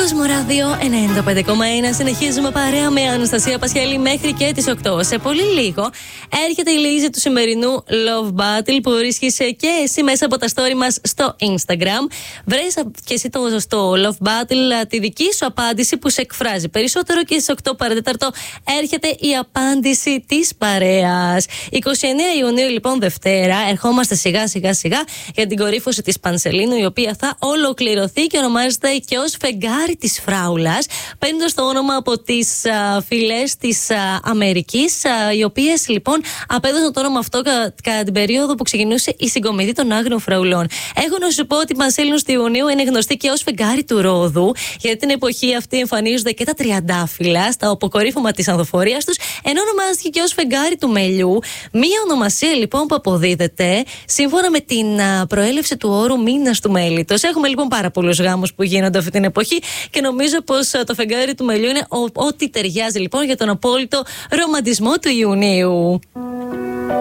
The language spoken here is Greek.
Κόσμο Ράδιο 95,1. Συνεχίζουμε παρέα με Αναστασία Πασχέλη μέχρι και τις 8. Σε πολύ λίγο έρχεται η λύση του σημερινού Love Battle που βρίσκεις και εσύ μέσα από τα story μας στο Instagram. Βρες και εσύ στο Love Battle τη δική σου απάντηση που σε εκφράζει περισσότερο και στις 8 παρατέταρτο έρχεται η απάντηση της παρέας. 29 Ιουνίου λοιπόν Δευτέρα ερχόμαστε σιγά για την κορύφωση της Πανσελίνου, η οποία θα ολοκληρωθεί και ονομάζεται και ως φεγγάρι της Φράουλας, παίρνοντας το όνομα από τις φυλές της Αμερικής, οι οποίες λοιπόν απέδωσαν το όνομα αυτό κατά την περίοδο που ξεκινούσε η συγκομιδή των Άγριων Φραουλών. Έχω να σου πω ότι η Πανσέλινος του Ιουνίου είναι γνωστή και ως φεγγάρι του Ρόδου, γιατί την εποχή αυτή εμφανίζονται και τα τριαντάφυλλα στα αποκορύφωμα της ανθοφορίας τους, ενώ ονομάζεται και ως φεγγάρι του Μελιού. Μία ονομασία λοιπόν που αποδίδεται σύμφωνα με την προέλευση του όρου μήνας του μέλιτος. Έχουμε λοιπόν πάρα πολλούς γάμους που γίνονται αυτή την εποχή και νομίζω πως το φεγγάρι του Μελιού είναι ό,τι ταιριάζει λοιπόν για τον απόλυτο ρομαντισμό του Ιουνίου.